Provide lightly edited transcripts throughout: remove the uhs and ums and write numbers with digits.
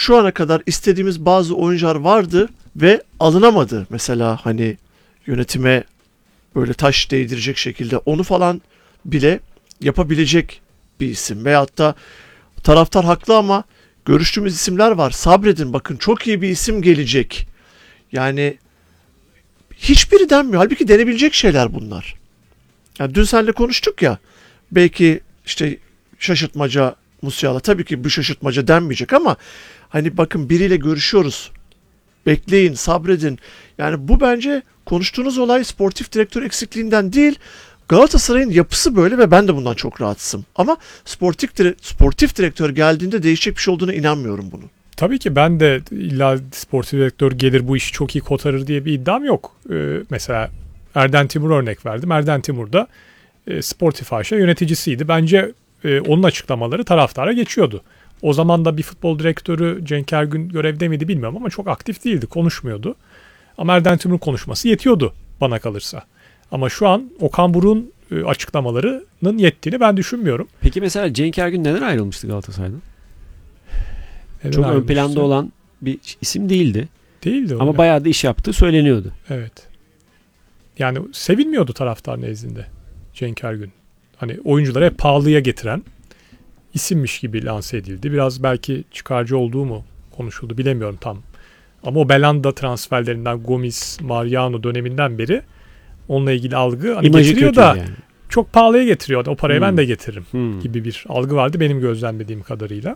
şu ana kadar istediğimiz bazı oyuncular vardı ve alınamadı. Mesela hani yönetime böyle taş değdirecek şekilde onu falan bile yapabilecek bir isim. Veyahut da taraftar haklı ama görüştüğümüz isimler var. Sabredin, bakın çok iyi bir isim gelecek. Yani hiçbiri denmiyor. Halbuki denebilecek şeyler bunlar. Yani dün seninle konuştuk ya. Belki işte şaşırtmaca Musiala. Tabii ki bu şaşırtmaca denmeyecek ama hani bakın biriyle görüşüyoruz. Bekleyin, sabredin. Yani bu bence konuştuğunuz olay sportif direktör eksikliğinden değil. Galatasaray'ın yapısı böyle ve ben de bundan çok rahatsızım. Ama sportif direktör geldiğinde değişecek bir şey olduğuna inanmıyorum bunun. Tabii ki ben de illa sportif direktör gelir bu işi çok iyi kotarır diye bir iddiam yok. Mesela Erden Timur örnek verdim. Erden Timur da Sportif AŞ yöneticisiydi. Bence onun açıklamaları taraftara geçiyordu. O zaman da bir futbol direktörü Cenk Ergün görevde miydi bilmiyorum ama çok aktif değildi, konuşmuyordu. Ama Erden Timur'un konuşması yetiyordu bana kalırsa. Ama şu an Okan Buruk'un açıklamalarının yettiğini ben düşünmüyorum. Peki mesela Cenk Ergün neden ayrılmıştı Galatasaray'dan? Neden çok ayrılmıştı? ön planda olan bir isim değildi. Değildi öyle. Ama bayağı da iş yaptığı söyleniyordu. Evet. Yani sevilmiyordu taraftar nezdinde Cenk Ergün. Hani oyuncuları hep pahalıya getiren isimmiş gibi lanse edildi. Biraz belki çıkarcı olduğu mu konuşuldu bilemiyorum tam. Ama o Belanda transferlerinden Gomis, Mariano döneminden beri onunla ilgili algı hani getiriyor da yani. Çok pahalıya getiriyor. O parayı ben de getiririm gibi bir algı vardı benim gözlemlediğim kadarıyla.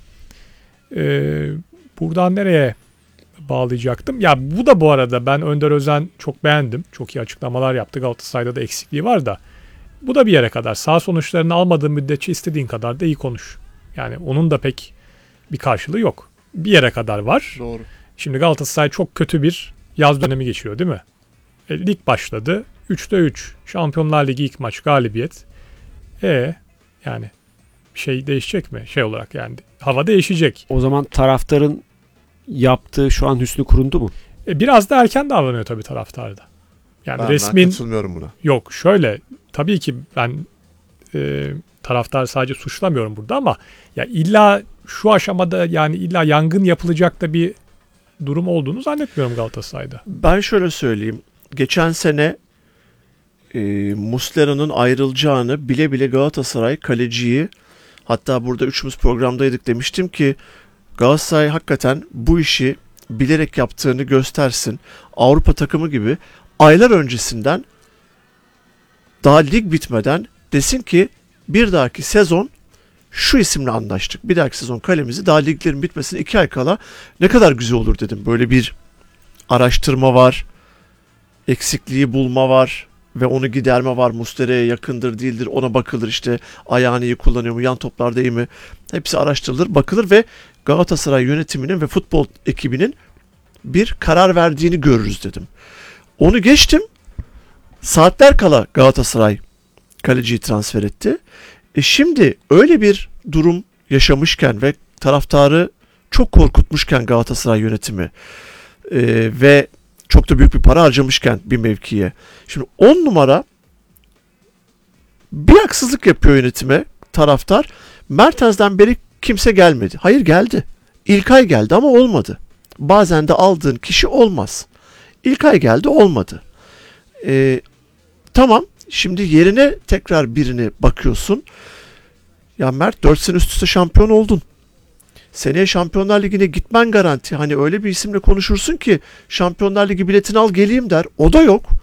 Buradan nereye bağlayacaktım? Ya bu da bu arada ben Önder Özen çok beğendim. Çok iyi açıklamalar yaptı. Galatasaray'da da eksikliği var da. Bu da bir yere kadar. Sağ sonuçlarını almadığın müddetçe istediğin kadar da iyi konuş. Yani onun da pek bir karşılığı yok. Bir yere kadar var. Doğru. Şimdi Galatasaray çok kötü bir yaz dönemi geçiyor değil mi? Lig başladı. 3'te 3. Şampiyonlar Ligi ilk maç galibiyet. Yani bir şey değişecek mi? Şey olarak yani hava değişecek. O zaman taraftarın yaptığı şu an hüsnü kurundu mu? Biraz da erken davranıyor tabii taraftarda. Yani Ben katılmıyorum buna. Yok şöyle tabii ki ben taraftar sadece suçlamıyorum burada ama ya illa şu aşamada yani illa yangın yapılacak da bir durum olduğunu zannetmiyorum Galatasaray'da. Ben şöyle söyleyeyim. Geçen sene Muslera'nın ayrılacağını bile bile Galatasaray kaleciyi, hatta burada üçümüz programdaydık, demiştim ki Galatasaray hakikaten bu işi bilerek yaptığını göstersin. Avrupa takımı gibi aylar öncesinden daha lig bitmeden desin ki bir dahaki sezon şu isimle anlaştık. Bir dahaki sezon kalemizi daha liglerin bitmesine 2 ay kala ne kadar güzel olur dedim. Böyle bir araştırma var. Eksikliği bulma var ve onu giderme var. Muslera'ya yakındır değildir ona bakılır, işte ayağını iyi kullanıyor mu, yan toplarda iyi mi, hepsi araştırılır, bakılır ve Galatasaray yönetiminin ve futbol ekibinin bir karar verdiğini görürüz dedim. Onu geçtim, saatler kala Galatasaray kaleciyi transfer etti. Şimdi öyle bir durum yaşamışken ve taraftarı çok korkutmuşken Galatasaray yönetimi ve çok da büyük bir para harcamışken bir mevkiye. Şimdi 10 numara bir haksızlık yapıyor yönetime taraftar. Mertens'den beri kimse gelmedi. Hayır, geldi. İlkay geldi ama olmadı. Bazen de aldığın kişi olmaz. İlkay geldi, olmadı. Tamam, şimdi yerine tekrar birine bakıyorsun. Ya Mert, 4 sene üst üste şampiyon oldun. Seneye Şampiyonlar Ligi'ne gitmen garanti. Hani öyle bir isimle konuşursun ki Şampiyonlar Ligi biletini al geleyim der. O da yok.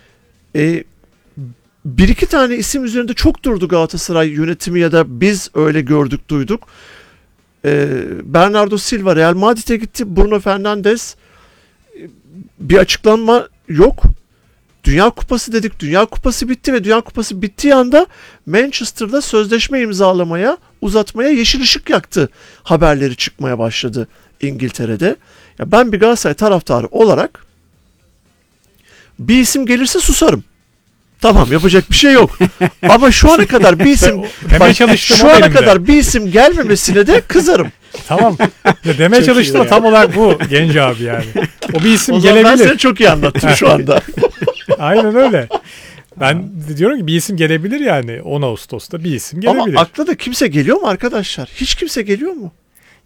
Bir iki tane isim üzerinde çok durdu Galatasaray yönetimi ya da biz öyle gördük, duyduk. Bernardo Silva Real Madrid'e gitti. Bruno Fernandes, bir açıklanma yok. Dünya Kupası dedik. Dünya Kupası bitti ve Dünya Kupası bittiği anda Manchester'da sözleşme imzalamaya, uzatmaya yeşil ışık yaktı. Haberleri çıkmaya başladı İngiltere'de. Ya ben bir Galatasaray taraftarı olarak bir isim gelirse susarım. Tamam, yapacak bir şey yok. Ama şu ana kadar bir isim şu ana kadar bir isim gelmemesine de kızarım. Tamam. Demeye çalıştım tam olarak bu Genci abi yani. O bir isim o zaman gelebilir. Ben seni çok iyi anlattım şu anda. Aynen öyle. Ben diyorum ki bir isim gelebilir yani 10 Ağustos'ta bir isim gelebilir. Ama akla da kimse geliyor mu arkadaşlar? Hiç kimse geliyor mu?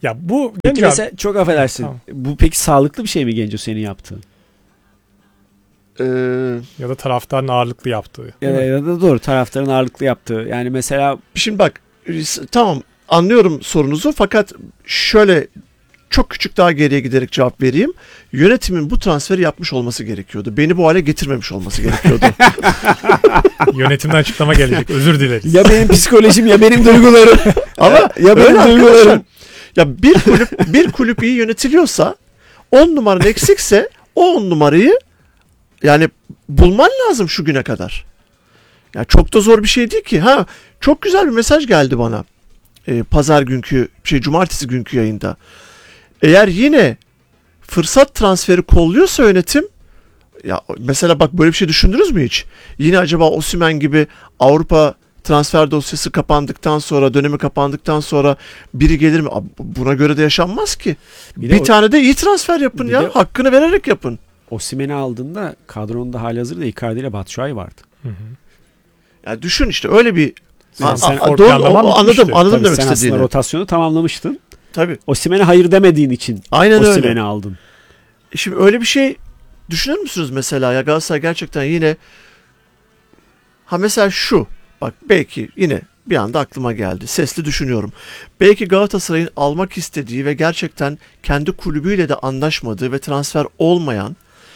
Ya bu Peki Genco abi- mesela çok affedersin. Tamam. Bu peki sağlıklı bir şey mi Genco senin yaptığın? Ee, ya da taraftarın ağırlıklı yaptığı. değil mi? Ya da doğru taraftarın ağırlıklı yaptığı. Yani mesela Şimdi bak, tamam, anlıyorum sorunuzu, fakat şöyle çok küçük daha geriye giderek cevap vereyim. Yönetimin bu transferi yapmış olması gerekiyordu. Beni bu hale getirmemiş olması gerekiyordu. Yönetimden açıklama gelecek. Özür dileriz. ya benim psikolojim ya benim duygularım. Ama ya öyle benim arkadaşlar. duygularım. Ya bir kulüp iyi yönetiliyorsa, 10 numaran eksikse o 10 numarayı yani bulman lazım şu güne kadar. Ya çok da zor bir şey değil ki. Ha, çok güzel bir mesaj geldi bana. Cumartesi günkü yayında. Eğer yine fırsat transferi kolluyorsa yönetim, ya mesela bak, böyle bir şey düşündünüz mü hiç? Yine acaba Osimhen gibi Avrupa transfer dosyası kapandıktan sonra, dönemi kapandıktan sonra biri gelir mi? Abi, buna göre de yaşanmaz ki. Bir Bir de tane de iyi transfer yapın bir ya. de- Hakkını vererek yapın. Osimhen'i aldığında kadronda halihazırda Icardi ile Batshuayi vardı. Hı hı. Ya düşün işte öyle bir Sen- sen doğru, planlaman anladım bitmişti. anladım Tabii demek sen aslında istediğini. rotasyonu tamamlamıştın. Tabii. Osimhen'e hayır demediğin için Aynen öyle. Osimhen'i aldın. Şimdi öyle bir şey düşünür müsünüz mesela, ya Galatasaray gerçekten yine, ha mesela şu, bak belki yine bir anda aklıma geldi. Sesli düşünüyorum. Belki Galatasaray'ın almak istediği ve gerçekten kendi kulübüyle de anlaşmadığı ve transfer olmayan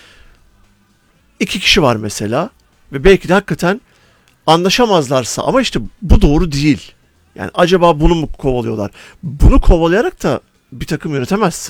2 kişi var mesela, ve belki de hakikaten anlaşamazlarsa, ama işte bu doğru değil. Yani acaba bunu mu kovalıyorlar? Bunu kovalayarak da bir takım yönetemezsin.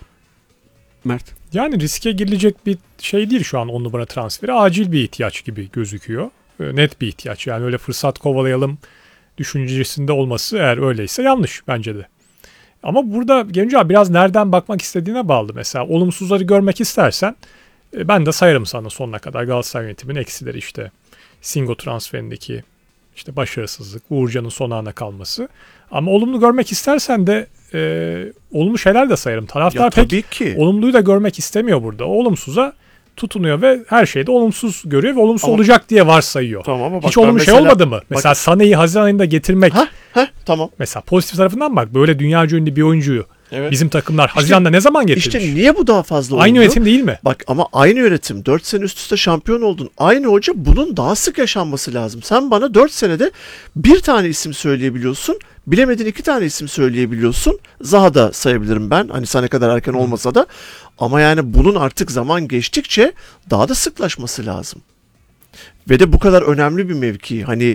Mert. Yani riske girilecek bir şey değil şu an 10 numara transferi. Acil bir ihtiyaç gibi gözüküyor. Net bir ihtiyaç. Yani öyle fırsat kovalayalım düşüncesinde olması, eğer öyleyse, yanlış bence de. Ama burada Genco abi biraz nereden bakmak istediğine bağlı. Mesela olumsuzları görmek istersen ben de sayarım sana sonuna kadar Galatasaray yönetiminin eksileri, işte Singo transferindeki işte başarısızlık, Uğurcan'ın son ana kalması. Ama olumlu görmek istersen de olumlu şeyler de sayarım. Taraftar Ya pek tabii ki. olumluyu da görmek istemiyor burada. O olumsuza tutunuyor ve her şeyde olumsuz görüyor ve olumsuz Ama- olacak diye varsayıyor. Tamam, ama bak Hiç ben olumlu şey mesela- olmadı mı? Mesela Sané'yi Haziran ayında getirmek. Tamam. Mesela pozitif tarafından bak, böyle dünyaca ünlü bir oyuncuyu Evet. bizim takımlar Haziran'da ne zaman getirmiş? İşte niye bu daha fazla oldu? Aynı yönetim değil mi? Bak ama aynı yönetim. 4 sene üst üste şampiyon oldun. Aynı hoca, bunun daha sık yaşanması lazım. Sen bana 4 senede bir tane isim söyleyebiliyorsun. Bilemedin 2 tane isim söyleyebiliyorsun. Zaha da sayabilirim ben. Hani sana kadar erken olmasa da. Ama yani bunun artık zaman geçtikçe daha da sıklaşması lazım. Ve de bu kadar önemli bir mevki. Hani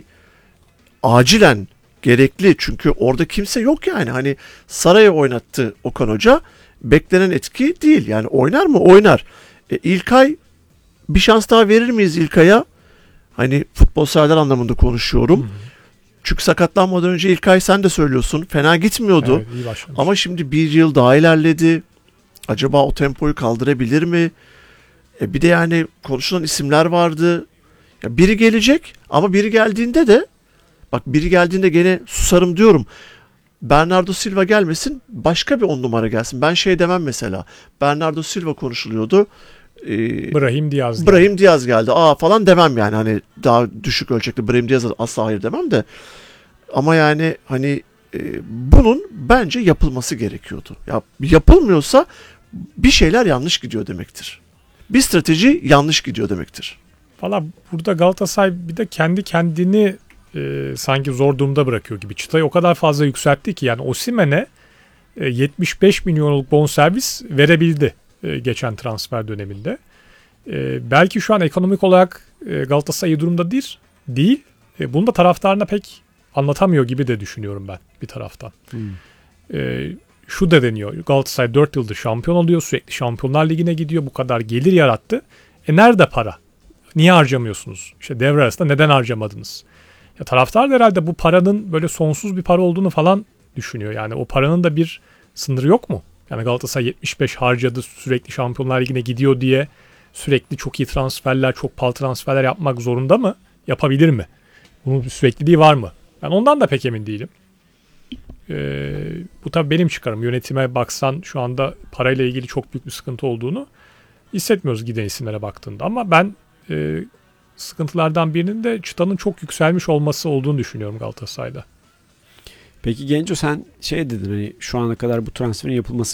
acilen gerekli, çünkü orada kimse yok yani. Hani Saray'ı oynattı Okan Hoca. Beklenen etki değil. Yani oynar mı? Oynar. İlkay, bir şans daha verir miyiz İlkay'a? Hani futbol severler anlamında konuşuyorum. Çünkü sakatlanmadan önce İlkay, sen de söylüyorsun, fena gitmiyordu. Evet, iyi başlamış. Ama şimdi bir yıl daha ilerledi. Acaba o tempoyu kaldırabilir mi? Bir de yani konuşulan isimler vardı. Ya biri gelecek, ama biri geldiğinde de, bak biri geldiğinde gene susarım diyorum. Bernardo Silva gelmesin, başka bir 10 numara gelsin. Ben şey demem mesela. Bernardo Silva konuşuluyordu. Brahim Diaz. Brahim Diaz geldi. Falan demem yani. Hani daha düşük ölçekli Brahim Diaz'a asla hayır demem de. Ama yani hani bunun bence yapılması gerekiyordu. Ya yapılmıyorsa bir şeyler yanlış gidiyor demektir. Bir strateji yanlış gidiyor demektir. Valla burada Galatasaray bir de kendi kendini sanki zor durumda bırakıyor gibi. Çıtayı o kadar fazla yükseltti ki, yani Osimhen'e 75 milyonluk bonservis verebildi geçen transfer döneminde. Belki şu an ekonomik olarak Galatasaray iyi durumda değil. Bunu da taraftarına pek anlatamıyor gibi de düşünüyorum ben bir taraftan. Şu da deniyor. Galatasaray 4 yıldır şampiyon oluyor. Sürekli Şampiyonlar Ligi'ne gidiyor. Bu kadar gelir yarattı. Nerede para? Niye harcamıyorsunuz? İşte devre arasında neden harcamadınız? Ya taraftar da herhalde bu paranın böyle sonsuz bir para olduğunu falan düşünüyor. Yani o paranın da bir sınırı yok mu? Yani Galatasaray 75 harcadı, sürekli Şampiyonlar Ligi'ne gidiyor diye sürekli çok iyi transferler, çok pahalı transferler yapmak zorunda mı? Yapabilir mi? Bunun bir sürekliliği var mı? Ben ondan da pek emin değilim. Bu tabii benim çıkarım. Yönetime baksan şu anda parayla ilgili çok büyük bir sıkıntı olduğunu hissetmiyoruz giden isimlere baktığında. Ama ben sıkıntılardan birinin de çıtanın çok yükselmiş olması olduğunu düşünüyorum Galatasaray'da. Peki Genco sen şey dedin hani şu ana kadar bu transferin yapılması